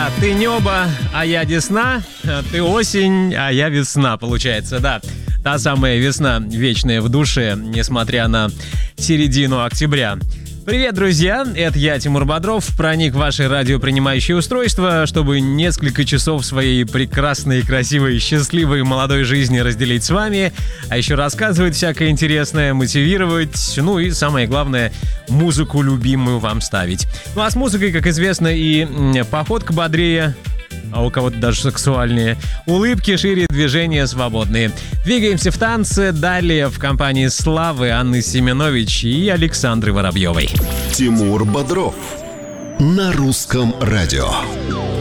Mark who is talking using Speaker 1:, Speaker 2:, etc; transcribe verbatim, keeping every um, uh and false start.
Speaker 1: Да, ты небо, а я десна, ты осень, а я весна, получается, да. Та самая весна, вечная в душе, несмотря на середину октября. Привет, друзья, это я, Тимур Бодров, проник в ваше радиопринимающее устройство, чтобы несколько часов своей прекрасной, красивой, счастливой молодой жизни разделить с вами, а еще рассказывать всякое интересное, мотивировать, ну и самое главное, музыку любимую вам ставить. Ну а с музыкой, как известно, и походка бодрее, а у кого-то даже сексуальнее, улыбки шире, движения свободные. Двигаемся в танце, далее в компании Славы, Анны Семенович и Александры Воробьевой.
Speaker 2: Тимур Бодров на русском радио.